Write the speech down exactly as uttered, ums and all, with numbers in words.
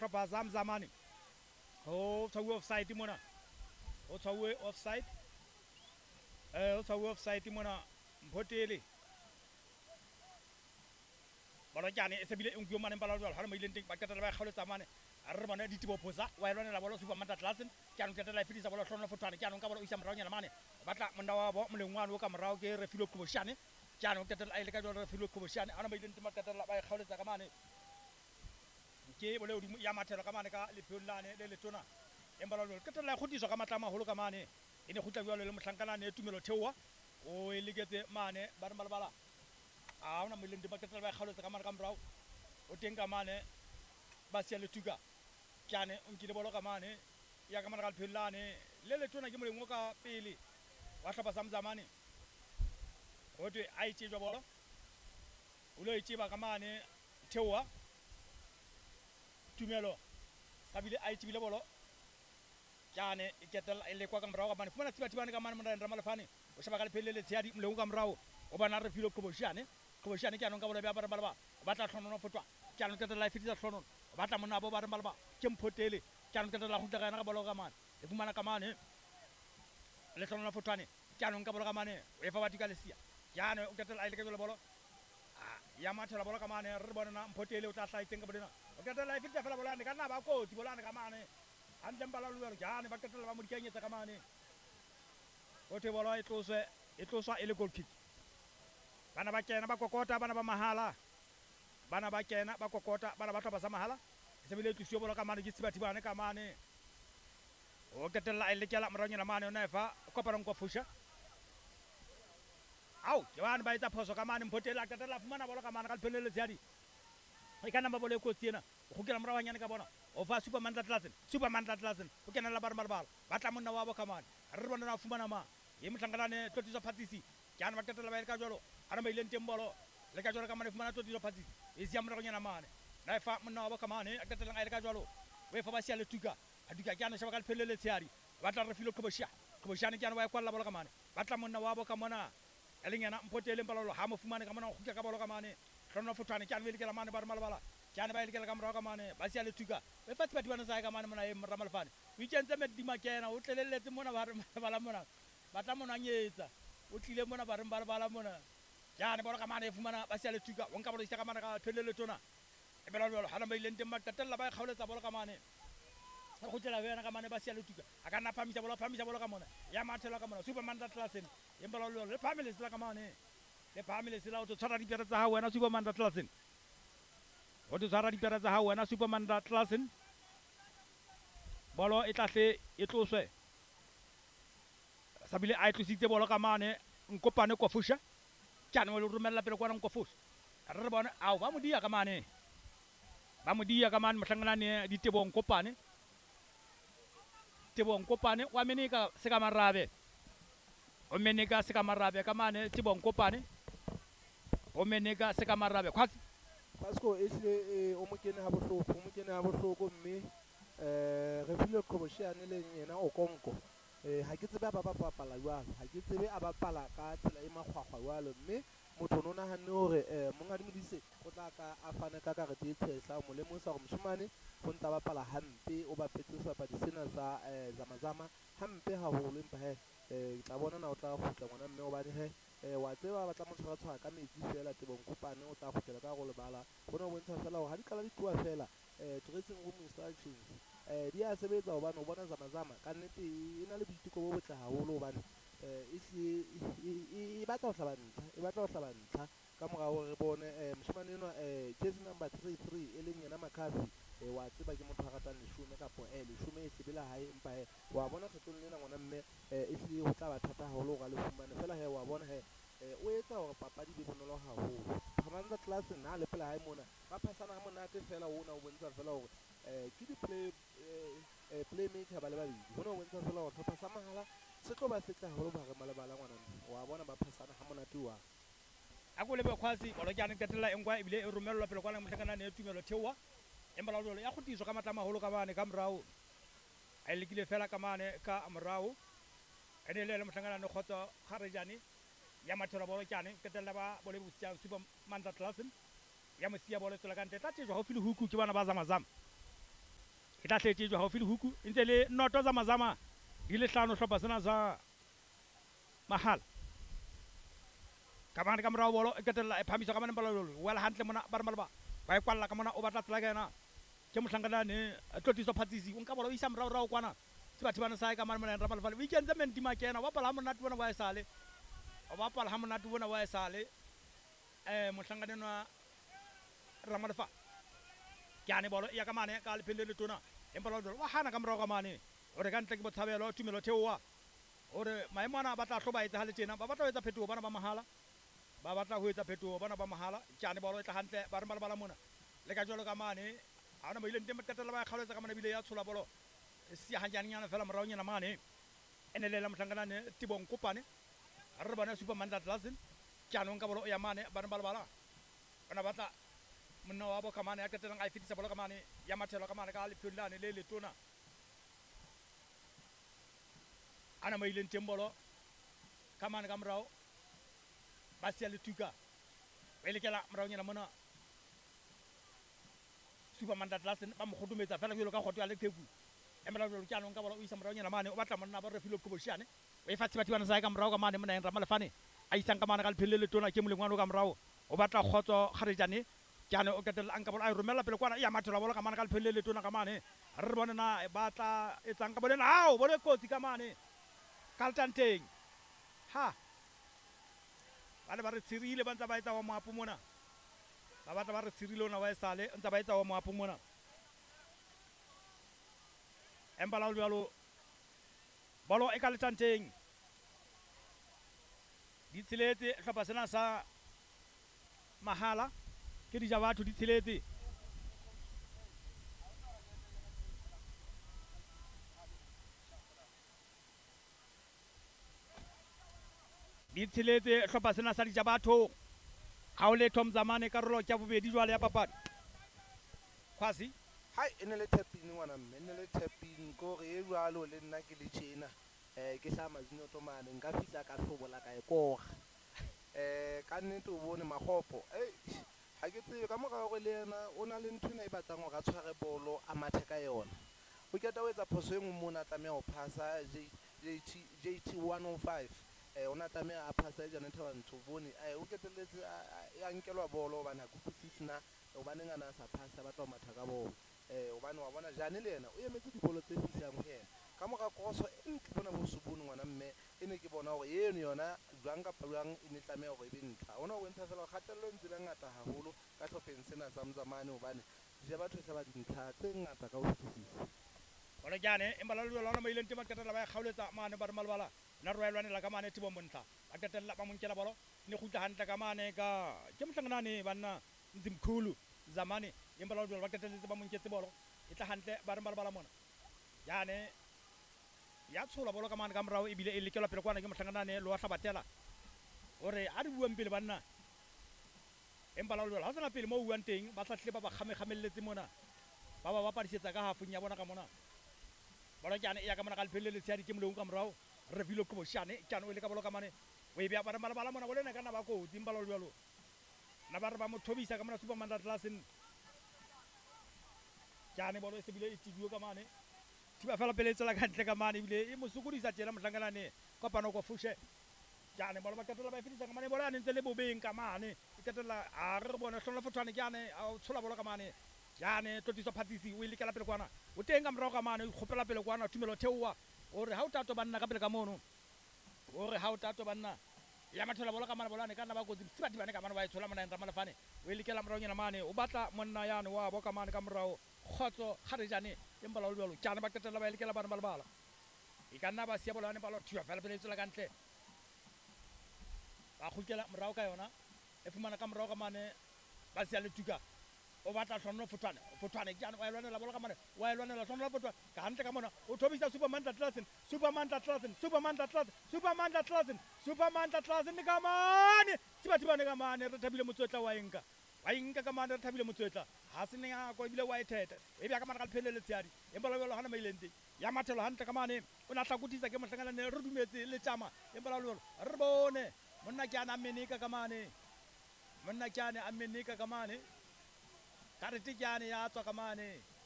ba Zamzamane ho tshwauwe offside mona ho tshwauwe offside eh ho tshwauwe offside mona Mphotele balo kyane e sebile e nkuwe mane balo jwalo ha re maileng teng ba qetela ba kgaoletsa mane a re bona ditibo phosa wa yona la bolo Super Manta Klassen kyano qetela e fitisa bolo hlono fotwane kyano ka bolo o isa morao nyana mane batla monna wa bo molengwane o ka morao ke Refilo Khoboshane kyano qetela a ile ka jwalo Refilo Khoboshane ana maileng teng ba qetela ba kgaoletsa ka mane ke bole o ya mathelo ka mane ka lepheolane le letona embalo lo qetela e khutiswa ka matlama holo ka mane e ne khutla jwalo le mohlankana ne Tumelo Theowa o e legetse mane ba re malabala a ona maileng teng ba qetela ba kgaoletsa ka mane ka morao o teng ka mane ba sia letuka kyane o nkile bolo ka mane ya ka mane ka lepheolane le letona ke moleng o ka pele wa hlapa Zamzamane o twe a itjejwa bolo o lo itjeba ka mane Theowa Tumelo sabile a itjibile bolo kyane e ketela e lekwa ka morao ka mane fumana tsibatibane ka mane mona ndra malefane o sheba ka lephelele tshedi moleng ka morao o bana re Refilo Khoboshane Khoboshane kyano ka bolo ba ba ba ba tla hlonono fotwa kyano ketela e fitisa hlonono ba tla mona bo ba re malaba ke Mphotele kyano ketela khutla kana ka bolo ka mane e fumana ka mane le hlonono fotwane kyano ka bolo ka mane e fa batika lesia kyano o ketela ile ka bolo ya mathela bolo ka mane re bona na Mphotele o tla hla iteng ka bolena o ketela e fitisa fela bolo ane ka nna ba koti bolane ka mane hantle mbala luelo kyane ba ketela ba mo dikenyetsa ka mane o the bolo e tloswe e tloswa e le goal kick bana ba kena ba kokota bana ba mahala bana ba kena ba kokota bana ba tlaba sa mahala se bile tlisio bolo ka mane ke tsibatibane ka mane o ketela ile kela moranyana mane o naefa kopana ko fusha au ke bana ba itsa phoso ka mane Mphotele a ketela fumana bolo ka mane ka lephelele tshadi e kana ba bolo e kotsi ena o kgukela morawanyane ka bona o fa Super Manta Klassen Super Manta Klassen o kena la ba re malabala batla monna wa bo ka mane re bona na fumana ma e motlhankanane Tlotiso Phatsisi kyana ba ketela ba ile ka jwalo ana ba ile nteng bolo le ka jwalo ka mane fumana Tlotiso Phatsisi e sia morawanyana mane na fa monna wa bo ka mane a ketela ga ile ka jwalo we fa ba sia letuka a duka kyana sheba ka lephelele tshadi batla Refilo Khoboshane Khoboshane kyana ba kwalla bolo ka mane batla monna wa bo ka mona elengena Mphotele mbalo ha mo fumane ka mona o khukya ka bolo ka mane hlono fotwane kyana ba ile ka mane ba re malabala kyana ba ile ka morao ka mane ba sia letuka we fa tsibatibana sa ka mane mona e Ramalfane o ikentse medima kena o tleleletse mona ba re malabala mona batla mona nyetsa o tlile mona ba re malabala mona kyana bolo ka mane e fumana ba sia letuka o nka bolo isa ka mane ka phelele tona e bela jwalo hana ba ile nteng ba qetella ba kgaoletsa bolo ka mane re khotlela bena ka mane ba sia letuka a ka nna phamisa bolo phamisa bolo ka mona ya mathela ka mona Super Manta Klassen e bela jwalo le phamile sela ka mane le phamile sela o tshwara dipere tsa ha wena Super Manta Klassen o tshwara dipere tsa ha wena Super Manta Klassen bolo e tlahle e tloswe sabile a itlositse bolo ka mane nkopane ko fusha kyane o romella pele kwana nko fusha re bona au ba mo dia ka mane ba mo dia ka mane mohlangana ne ditebo nkopane tebo nkopane wa menika se ka marabe o menika se ka marabe ka mane tebo nkopane o menika se ka marabe khwatsi Pasco e hlile o mo kene ha bohloko o mo kene ha bohloko mme eh Refilo Khoboshane le yena o konko eh ha ke tsebe ba ba bapala jwalo ha ke tsebe a bapala ka tsela e makgwakgwa jwalo mme motho no nahanne hore eh monga dimodise o tla ka a fane ka karete e tshehla mo lemosa hore moshemane ho ntsa bapala hampe o bapetse sebapadi sena sa eh Zamazama hampe haholo empa he eh tla bona na o tla futla ngwana mme o bane he eh wa tseba ba tla mo tshwara tshwara ka metsi fela tebong kopane o tla kgutlela ka go lebala bona o bontsha fela hore ha di kala di tloa fela eh dressing room instructions eh di a sebetsa hobane o bona Zamazama ka nnete e na le boiteko bo botle haholo hobane eh e batla ho hlaba ntlha e batla ho hlaba ntlha ka morao re bone eh moshemane enwa eh jersey number thirty-three e leng yena McCarthy e wa tseba ke motho a ratang leshome kapo eh leshome e sebela hae empa he wa bona kgetlong lena ngwana mme eh e hlile ho tla ba thata haholo ga le fumane fela he wa bona he eh o etsa hore papadi be bonolo haholo Phamanda Klassen na le pela hae mona ba phasana ha monate fela ona o bontsha fela hore eh ke di play eh playmaker ba le babedi bona o bontsha fela hore hlopha sa mahala se tlo ba setle haholo ba re malebala ngwana wa bona ba phasana ha monate wa a go lebe khwatsi bolo kyane ketela engwa ebile e romellwa pele kwa mohlakana ne Tumelo Theowa embala jolo ya khutiswa ka matlama holo ka bane ka morao a lekile fela ka mane ka morao ene le le mohlakana ne khotso kharejane ya mathela bolo kyane ketela ba bole butsa Super Manta Klassen ya mosia bolo tsela ka ntle tla tejwa ho file huku ke bana ba Zamazama tla tlhetsetswa gaufi le huku e ntse le noto tsa mazama di le hlano hlopha sena sa Mahala ka mane ka morao bolo e qetella e phamisa ka mane balolo wela hantle mona ba re malaba ba e kwalla ka mona o batla tsela ka yena ke mohlankana Tlotiso Phatsisi o nka bolo o isa morao rao kwana sebathibana sa ka mane mona ra malefale o ikentse Mendima kena wa pala ha monate bona wa e sale o ba pala ha monate bona wa e sale eh mohlankana wa Ramalefa ke ane bolo ya ka mane ka lepelle le tona empa lo wa hana ka morao ka mane o re ka ntle ke Botshabelo Tumelo Theowa ore maemo ana ba tla hloba etsa hale tjena ba batla ho etsa phetoho bana ba Mahala ba batla ho etsa phetoho bana ba Mahala ke ane bolo e tla hantle ba re malabala mona le ka jolo ka mane ha ona mo ile nteng qetella ba kgaletsa ka mane bile ya tshola bolo si hanjanyana fela morao nyana mane enelela mohlankana ne Tibong Kopane re bona Superman Atlasin ke ane nka bolo ya mane ba re malabala ona batla monna wa bo ka mane ya qetella a fitisa bolo ka mane ya mathelo ka mane ka le phulane le le tona ana mo ile nteng bolo ka mane ka morao ba sia le tuka ba ile kela morao nyana mona Superman Atlasin ba mo khodumetsa fela jolo ka khoto ya le theku emela jolo ke ane nka bolo o isa morao nyana mane o batla monna ba re filo Koboshane o e fatse batho bana sa ka morao ka mane mona en Ramalefane a isang ka mane ka le phelle le tona ke molengwana ka morao o batla khotso Kgarejane ke ane o ketela anka bolo a romela pele kwana ya mathela bolo ka mane ka le phelle le tona ka mane re bona na ba tla etsang ka bolena hao bolo kotsi ka mane Kaltanteng ha bale ba re tsirile ba ntse ba etsa wa moapo mona ba batla ba re tsirile ona wa esale ntse ba etsa wa moapo mona empa la jalo bolo e Kaltanteng di tsiletse hlopha sena sa Mahala ke di ja batho di tsiletse di tsiletse hlopha sena sa di ja batho ha o le Tom Zamane karolo ke bobedi jwale ya papadi Kwasi hai ene le tapini ngwana mme ene le tapini ko re e jwalo le nna ke le tjena eh ke hla mazino tomane nka fihla ka hlobola ka e kora eh ka nnete o bone magopo eh ha ke tsebe ka mora gore le yena o na le nthwe na e batlang go ga tshware bolo a mathe ka yona o keta o etsa phoso e nngwe mona tlameha ho phasa J T one oh five eh ona tlameha a phasa e jana thaba ntho bone eh o keteletse ya nkelwa bolo bana kuputsisi na o bane ngana sa phasa batla ho matha ka bolo eh o bane wa bona jane le yena o emetse dibolo tse fisang ho yena ka mora kroso e ntle bona bo subone ngwana mme e ne ke bona hore yeno yona jwang ka jwang e ne tlameha hore e be ntlha ona o entha fela kgatello ntse le ngata haholo ka hlopheng sena sa Mzamane hobane di ja batho sa ba dintlha tse ngata ka ho fetisisa bona jane empa la lona mo ile ntema qetella ba kgaoletsa mane ba re malabala na roelwane la ka mane Tibo Montla a qetella ba monkela bolo ne khutla hantle ka mane ka ke mohlanganane banna Nzimkhulu Zamane empa la ba qetelletse ba monketse bolo e tla hantle ba re malabala mona jane ya tshola bolo ka mane ka morao e bile e lekelwa pele kwana ke mohlanganane lo wa Hlabatela ore a di buang pele banna empa la ha tsena pele mo buang teng ba tlahle ba ba khame khamelletse mona ba ba ba padisetsa ka hafung ya bona ka mona bolo jane ya ka mona ka lepelle le tshiadi ke moleng ka morao re vilo Koboshane jane o ile ka bolo ka mane o e bea ba re malabala mona bolena kana ba ko timba lo jalo na ba re ba mo thobisa ka mona Superman Atlasin jane bolo e se bile e tibiwe ka mane tiba fela pele tsela ka ntle ka mane bile e mo sokodisa tjena mohlanganane kopano ko Fushe jane bolo ba qetela ba e fitisa ka mane bolo ya ntse le bobeng ka mane e qetela a re bona hlola fothwane jane a tshola bolo ka mane jane Tlotiso Phatsisi o ile ka la pele kwana o teng ka morao ka mane o khopela pele kwana Tumelo Theowa o re ha o tato banna ka pele ka mono o re ha o tato banna ya mathola bolo ka mane bolane kana ba kotsi sibati bane ka mane ba e tshola mona en Ramalefane o ile kela morao nyana mane o batla monna yane wa bo ka mane ka morao Khotso Kgarejane empa la jalo jana ba qetela ba ile kela bana balabala e kana ba sia bolane ba lo thiwa fela pele tsela ka ntle ba khukela morao ka yona e fumana ka morao ka mane ba sia le tuka o batla hlono fothwane fothwane jana wa elwana la bolo ka mane wa elwana la hlono la fothwane ka hantle ka mona o thobisa Superman Atlasin Superman Atlasin Superman Atlasin Superman Atlasin Superman Atlasin ka mane tibati bane ka mane re thabile motswetla wa enka wa enka ka mane re thabile motswetla ha se neng go bile wa etheta e bya ka mane ka lephelele le tsiadi empa lo lo hana mailente ya mathelo hantle ka mane o na tlakutisa ke mohlangana ne re dumetse le tjama empa lo lo re bone monna ke ana menika ka mane monna ke ana amenika ka mane karete jane ya tswa ka mane